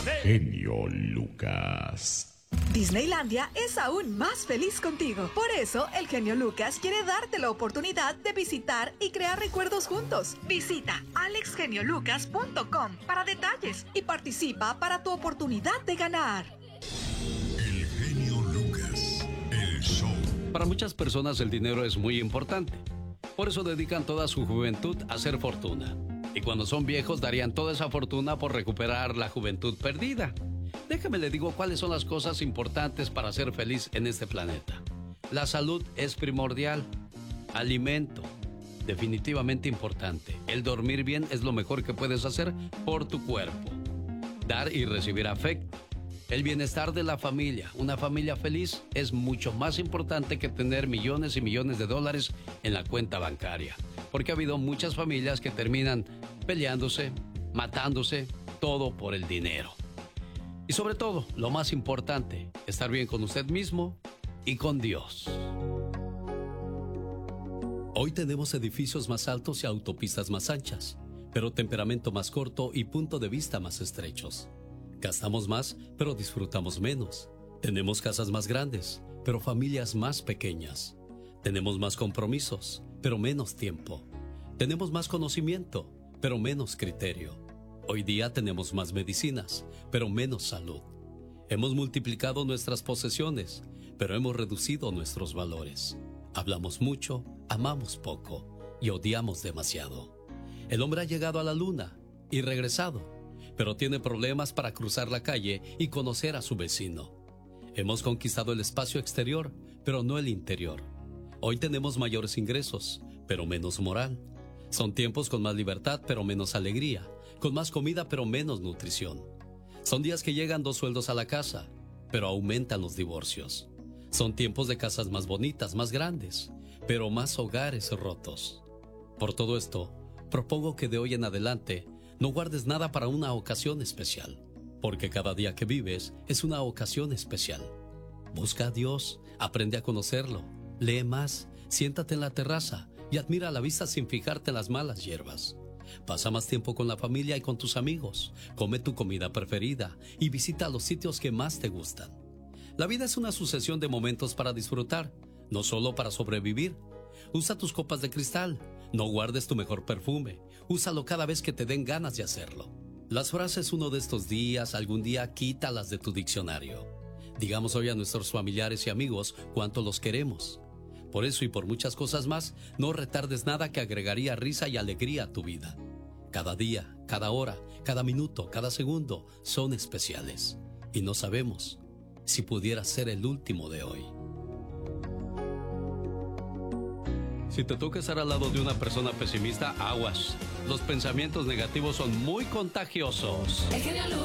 Genio Lucas. Disneylandia es aún más feliz contigo. Por eso, el genio Lucas quiere darte la oportunidad de visitar y crear recuerdos juntos. Visita alexgeniolucas.com para detalles y participa para tu oportunidad de ganar. El genio Lucas, el show. Para muchas personas el dinero es muy importante. Por eso dedican toda su juventud a hacer fortuna. Y cuando son viejos darían toda esa fortuna por recuperar la juventud perdida. Déjame le digo cuáles son las cosas importantes para ser feliz en este planeta. La salud es primordial. Alimento, definitivamente importante. El dormir bien es lo mejor que puedes hacer por tu cuerpo. Dar y recibir afecto. El bienestar de la familia. Una familia feliz es mucho más importante que tener millones y millones de dólares en la cuenta bancaria. Porque ha habido muchas familias que terminan peleándose, matándose, todo por el dinero. Y sobre todo, lo más importante, estar bien con usted mismo y con Dios. Hoy tenemos edificios más altos y autopistas más anchas, pero temperamento más corto y punto de vista más estrechos. Gastamos más, pero disfrutamos menos. Tenemos casas más grandes, pero familias más pequeñas. Tenemos más compromisos, pero menos tiempo. Tenemos más conocimiento, pero menos criterio. Hoy día tenemos más medicinas, pero menos salud. Hemos multiplicado nuestras posesiones, pero hemos reducido nuestros valores. Hablamos mucho, amamos poco y odiamos demasiado. El hombre ha llegado a la luna y regresado, pero tiene problemas para cruzar la calle y conocer a su vecino. Hemos conquistado el espacio exterior, pero no el interior. Hoy tenemos mayores ingresos, pero menos moral. Son tiempos con más libertad, pero menos alegría. Con más comida, pero menos nutrición. Son días que llegan 2 sueldos a la casa, pero aumentan los divorcios. Son tiempos de casas más bonitas, más grandes, pero más hogares rotos. Por todo esto, propongo que de hoy en adelante no guardes nada para una ocasión especial, porque cada día que vives es una ocasión especial. Busca a Dios, aprende a conocerlo, lee más, siéntate en la terraza y admira la vista sin fijarte en las malas hierbas. Pasa más tiempo con la familia y con tus amigos, come tu comida preferida y visita los sitios que más te gustan. La vida es una sucesión de momentos para disfrutar, no solo para sobrevivir. Usa tus copas de cristal, no guardes tu mejor perfume, úsalo cada vez que te den ganas de hacerlo. Las frases "uno de estos días", "algún día", quítalas de tu diccionario. Digamos hoy a nuestros familiares y amigos cuánto los queremos. Por eso y por muchas cosas más, no retardes nada que agregaría risa y alegría a tu vida. Cada día, cada hora, cada minuto, cada segundo son especiales. Y no sabemos si pudiera ser el último de hoy. Si te toca estar al lado de una persona pesimista, aguas. Los pensamientos negativos son muy contagiosos.